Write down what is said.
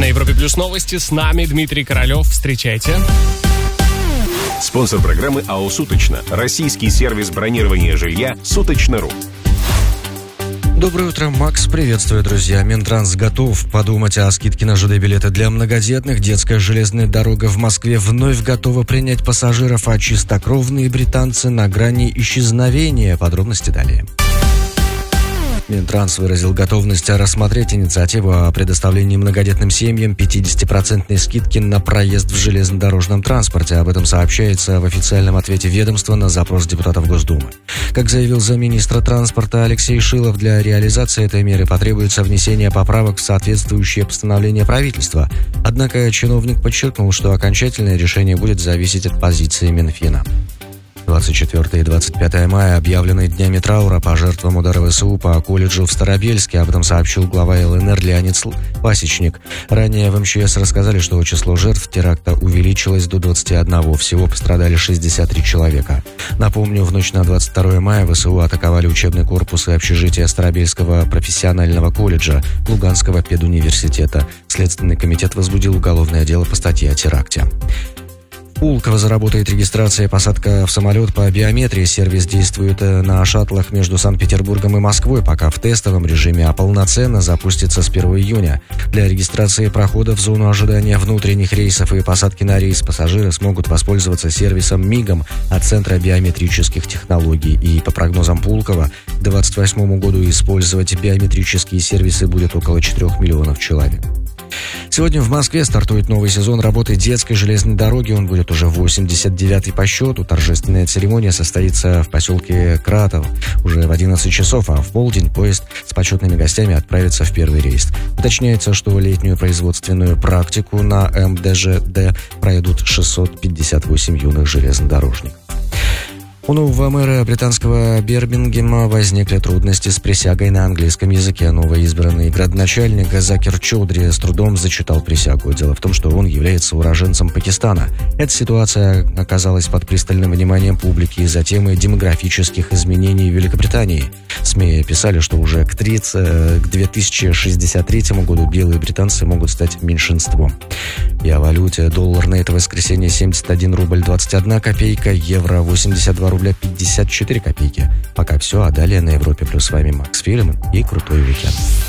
На Европе Плюс новости. С нами Дмитрий Королев. Встречайте. Спонсор программы АО «Суточно». Российский сервис бронирования жилья «Суточно.ру». Доброе утро, Макс. Приветствую, друзья. Минтранс готов подумать о скидке на ЖД-билеты для многодетных. Детская железная дорога в Москве вновь готова принять пассажиров, а чистокровные британцы на грани исчезновения. Подробности далее. Минтранс выразил готовность рассмотреть инициативу о предоставлении многодетным семьям 50% скидки на проезд в железнодорожном транспорте. Об этом сообщается в официальном ответе ведомства на запрос депутатов Госдумы. Как заявил замминистра транспорта Алексей Шилов, для реализации этой меры потребуется внесение поправок в соответствующее постановление правительства. Однако чиновник подчеркнул, что окончательное решение будет зависеть от позиции Минфина. 24 и 25 мая объявлены днями траура по жертвам удара ВСУ по колледжу в Старобельске. Об этом сообщил глава ЛНР Леонид Пасечник. Ранее в МЧС рассказали, что число жертв теракта увеличилось до 21. Всего пострадали 63 человека. Напомню, в ночь на 22 мая ВСУ атаковали учебный корпус и общежитие Старобельского профессионального колледжа Луганского педуниверситета. Следственный комитет возбудил уголовное дело по статье о теракте. Пулково заработает регистрация и посадка в самолет по биометрии. Сервис действует на шаттлах между Санкт-Петербургом и Москвой, пока в тестовом режиме, а полноценно запустится с 1 июня. Для регистрации прохода в зону ожидания внутренних рейсов и посадки на рейс пассажиры смогут воспользоваться сервисом МИГом от Центра биометрических технологий. И по прогнозам Пулкова, к 2028 году использовать биометрические сервисы будет около 4 миллионов человек. Сегодня в Москве стартует новый сезон работы детской железной дороги. Он будет уже 89-й по счету. Торжественная церемония состоится в поселке Кратов уже в 11 часов, а в полдень поезд с почетными гостями отправится в первый рейс. Уточняется, что летнюю производственную практику на МДЖД пройдут 658 юных железнодорожников. У нового мэра британского Бирмингема возникли трудности с присягой на английском языке. Новоизбранный градоначальник Закир Чоудри с трудом зачитал присягу. Дело в том, что он является уроженцем Пакистана. Эта ситуация оказалась под пристальным вниманием публики из-за темы демографических изменений в Великобритании. СМИ писали, что уже к 2063 году белые британцы могут стать меньшинством. И о валюте. Доллар на это воскресенье 71 рубль 21 копейка, евро 82 рубля 54 копейки. Пока все, а далее на Европе Плюс. С вами Макс Филимон и крутой уикенд.